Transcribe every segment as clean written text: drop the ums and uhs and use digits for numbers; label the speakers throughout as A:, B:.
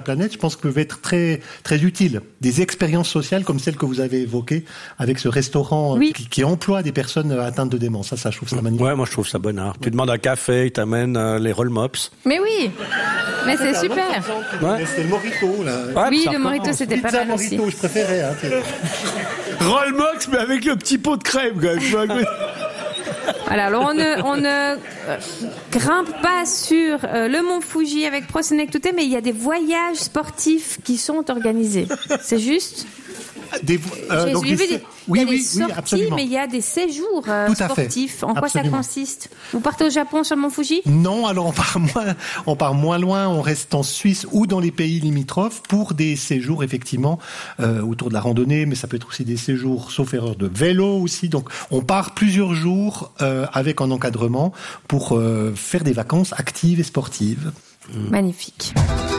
A: planète, je pense que peuvent être très, très utiles. Des expériences sociales comme celles que vous avez évoquées avec ce restaurant qui emploie des personnes atteintes de démence. Ça, je trouve ça magnifique.
B: Ouais, moi je trouve ça bon art. Tu demandes un café, ils t'amènent les roll mops.
C: Mais oui, mais c'est super.
A: Ouais. C'était le Morito, là.
C: Ouais, oui, le Morito, c'était pas mal aussi.
A: Morito, je préférais. Hein,
B: roll mops, mais avec le petit pot de crème, quand même.
C: Voilà, alors on ne grimpe pas sur le mont Fuji avec Pro Senectute, mais il y a des voyages sportifs qui sont organisés. C'est juste. Il y a des sorties,
A: absolument.
C: mais il y a des séjours sportifs. En quoi ça consiste ? Vous partez au Japon sur le mont Fuji ?
A: Non, alors on part moins loin, on reste en Suisse ou dans les pays limitrophes pour des séjours effectivement autour de la randonnée, mais ça peut être aussi des séjours, sauf erreur, de vélo aussi. Donc on part plusieurs jours avec un encadrement pour faire des vacances actives et sportives.
C: Magnifique.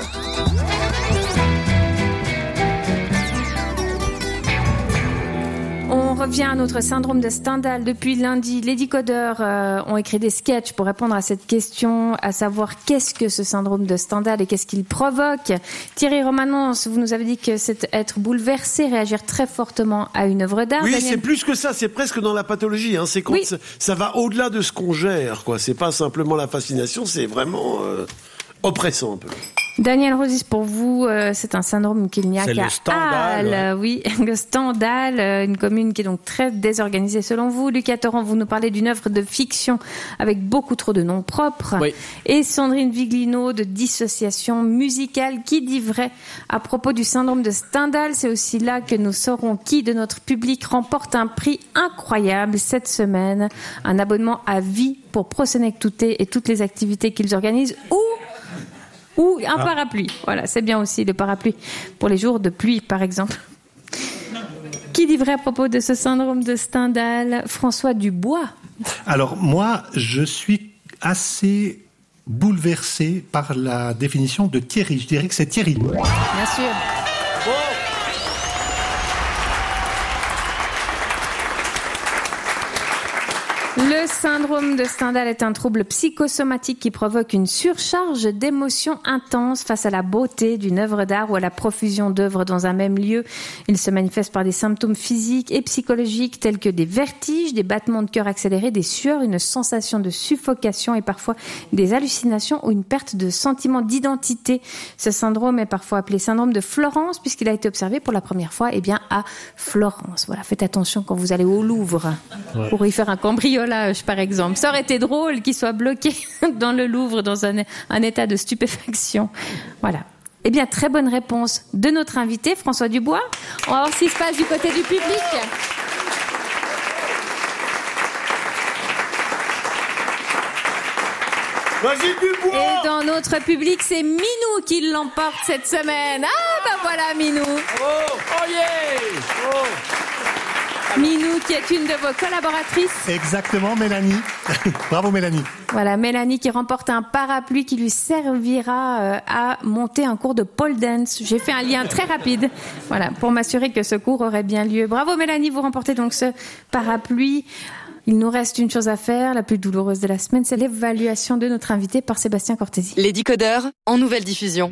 C: On revient à notre syndrome de Stendhal. Depuis lundi, les décodeurs ont écrit des sketchs pour répondre à cette question, à savoir qu'est-ce que ce syndrome de Stendhal et qu'est-ce qu'il provoque. Thierry Romanence, vous nous avez dit que c'est être bouleversé, réagir très fortement à une œuvre d'art.
D: Oui,
C: Daniel...
D: c'est plus que ça, c'est presque dans la pathologie. Hein. C'est quand ça va au-delà de ce qu'on gère, quoi. C'est pas simplement la fascination, c'est vraiment oppressant un peu.
C: Daniel Rosis, pour vous, c'est un syndrome qu'il n'y a qu'à Halle. Oui, le Stendhal, une commune qui est donc très désorganisée selon vous. Lucas Torrent, vous nous parlez d'une œuvre de fiction avec beaucoup trop de noms propres.
B: Oui.
C: Et Sandrine Viglino de dissociation musicale. Qui dit vrai à propos du syndrome de Stendhal? C'est aussi là que nous saurons qui de notre public remporte un prix incroyable cette semaine. Un abonnement à vie pour Pro Senectute et toutes les activités qu'ils organisent. Ou un parapluie. Voilà, c'est bien aussi le parapluie pour les jours de pluie, par exemple. Qui dit vrai à propos de ce syndrome de Stendhal? François Dubois.
A: Alors moi, je suis assez bouleversé par la définition de Thierry. Je dirais que c'est Thierry.
C: Bien sûr. Le syndrome de Stendhal est un trouble psychosomatique qui provoque une surcharge d'émotions intenses face à la beauté d'une œuvre d'art ou à la profusion d'œuvres dans un même lieu. Il se manifeste par des symptômes physiques et psychologiques tels que des vertiges, des battements de cœur accélérés, des sueurs, une sensation de suffocation et parfois des hallucinations ou une perte de sentiment d'identité. Ce syndrome est parfois appelé syndrome de Florence puisqu'il a été observé pour la première fois à Florence. Voilà, faites attention quand vous allez au Louvre pour y faire un cambriolage. Par exemple. Ça aurait été drôle qu'il soit bloqué dans le Louvre dans un état de stupéfaction. Voilà. Eh bien, très bonne réponse de notre invité, François Dubois. On va voir ce qui se passe du côté du public.
D: Vas-y, Dubois!
C: Et dans notre public, c'est Minou qui l'emporte cette semaine. Ah, ben voilà, Minou.
D: Oh yeah!
C: Minou, qui est une de vos collaboratrices.
A: Exactement, Mélanie. Bravo, Mélanie.
C: Voilà, Mélanie qui remporte un parapluie qui lui servira à monter un cours de pole dance. J'ai fait un lien très rapide, voilà, pour m'assurer que ce cours aurait bien lieu. Bravo, Mélanie, vous remportez donc ce parapluie. Il nous reste une chose à faire, la plus douloureuse de la semaine, c'est l'évaluation de notre invité par Sébastien Cortési.
E: Les décodeurs en nouvelle diffusion.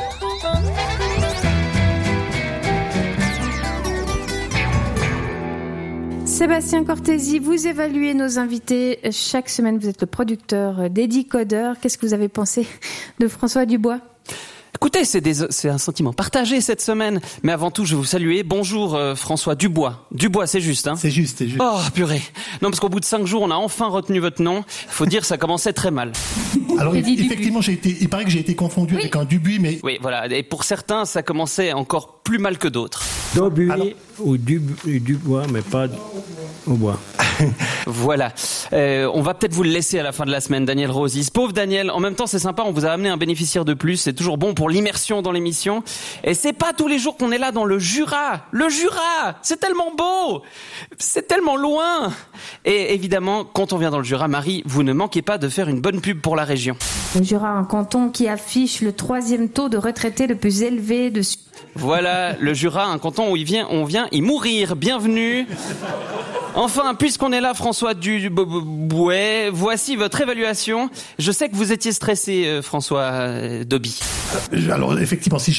C: Sébastien Cortési, vous évaluez nos invités chaque semaine. Vous êtes le producteur des décodeurs. Qu'est-ce que vous avez pensé de François Dubois ?
F: Écoutez, c'est un sentiment partagé cette semaine. Mais avant tout, je vais vous saluer. Bonjour François Dubois. Dubois, c'est juste, hein ?
A: C'est juste.
F: Oh, purée. Non, parce qu'au bout de 5 jours, on a enfin retenu votre nom. Il faut dire, ça commençait très mal.
A: Alors, effectivement, il paraît que j'ai été confondu avec un Dubuis, mais...
F: Oui, voilà. Et pour certains, ça commençait encore plus mal que d'autres.
B: Dubuis ou Dubois, mais pas au bois.
F: Voilà. On va peut-être vous le laisser à la fin de la semaine, Daniel Rosis. Pauvre Daniel, en même temps, c'est sympa, on vous a amené un bénéficiaire de plus. C'est toujours bon pour l'immersion dans l'émission. Et c'est pas tous les jours qu'on est là dans le Jura. Le Jura! C'est tellement beau! C'est tellement loin! Et évidemment, quand on vient dans le Jura, Marie, vous ne manquez pas de faire une bonne pub pour la région.
C: Le Jura, un canton qui affiche le 3e taux de retraités le plus élevé de...
F: Voilà, le Jura, un canton où on vient y mourir. Bienvenue. Enfin, puisqu'on est là, François Dubois, voici votre évaluation. Je sais que vous étiez stressé, François Dobby.
A: Alors, effectivement, si